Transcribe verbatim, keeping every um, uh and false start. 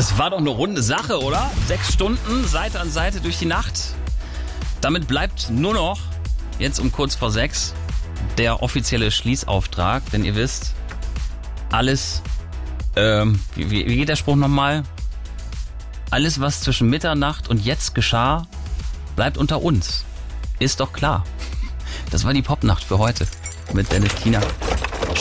Das war doch eine runde Sache, oder? Sechs Stunden, Seite an Seite durch die Nacht. Damit bleibt nur noch, jetzt um kurz vor sechs, der offizielle Schließauftrag. Denn ihr wisst, alles, ähm, wie, wie geht der Spruch nochmal? Alles, was zwischen Mitternacht und jetzt geschah, bleibt unter uns. Ist doch klar. Das war die Popnacht für heute mit Dennis Kiener.